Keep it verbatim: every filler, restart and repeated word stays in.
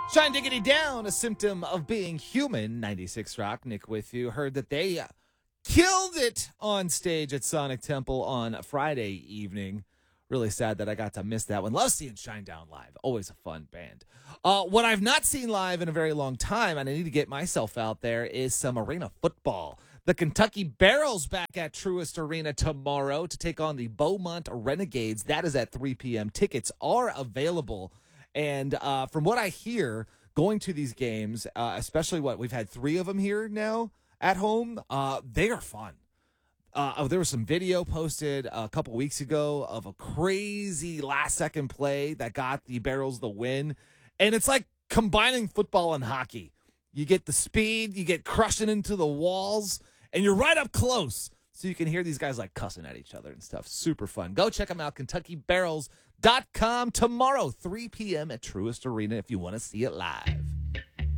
Shine Diggity Down, a symptom of being human. ninety-six Rock, Nick with you. Heard that they uh, killed it on stage at Sonic Temple on Friday evening. Really sad that I got to miss that one. Love seeing Shinedown live. Always a fun band. Uh, what I've not seen live in a very long time, and I need to get myself out there, is some arena football. The Kentucky Barrels back at Truist Arena tomorrow to take on the Beaumont Renegades. That is at three p.m. Tickets are available. And uh, from what I hear, going to these games, uh, especially what we've had three of them here now at home, uh, they are fun. Uh, oh, there was some video posted a couple weeks ago of a crazy last-second play that got the Barrels the win. And it's like combining football and hockey. You get the speed, you get crushing into the walls, and you're right up close. So you can hear these guys like cussing at each other and stuff. Super fun. Go check them out, Kentucky Barrels dot com tomorrow, three p.m. at Truist Arena if you want to see it live.